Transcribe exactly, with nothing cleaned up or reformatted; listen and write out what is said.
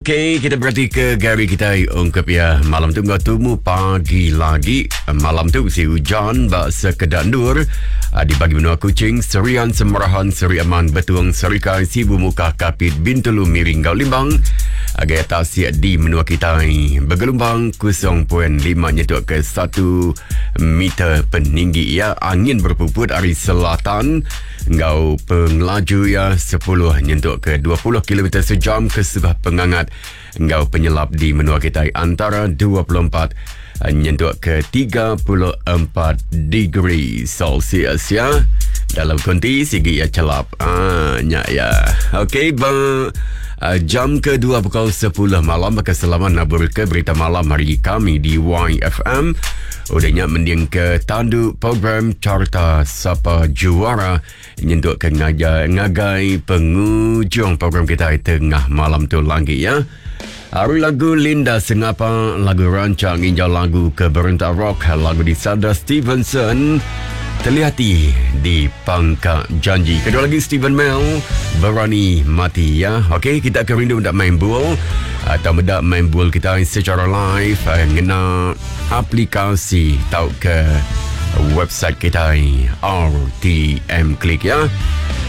Okey, kita berarti ke Gary kita ungkap ya. Malam tu nggak tumu pagi lagi. Malam tu si hujan bak sekedar nur. Di bagi benua Kuching, Serian Semerahan, Seri Aman, Betuang, Serikai, Sibu Muka, Kapit, Bintulu, Miring, Gau Limbang. Agak atas di menua kita bergelombang kosong perpuluhan lima nyetuk ke satu meter peninggi ya. Angin berpuput dari selatan. Ngau pengelaju ya sepuluh nyentuk ke dua puluh kilometer sejam ke sebuah pengangat. Ngau penyelap di menua kita antara dua puluh empat nyentuk ke tiga puluh empat degree Celsius ya. Dalam konti sigi ya celap. Ah, nya ya. Okey, bang. Uh, jam kedua pukul sepuluh malam maka selamat nabur ke berita malam hari kami di Y F M. Udahnya mending ke tandu program Carta Sapa Juara nyentuk ke ngagai, ngagai pengujung program kita tengah malam tu lagi ya. Hari lagu Linda Sengapa, lagu rancang injau lagu keberentah rock, lagu di Sada Stevenson. Terlihati di Pangkak Janji. Kedua lagi Stephen Mel, Berani Mati ya. Okey, kita akan rindu untuk main bool atau mendak main bool kita secara live ngena aplikasi tau ke website kita R T M Klik ya.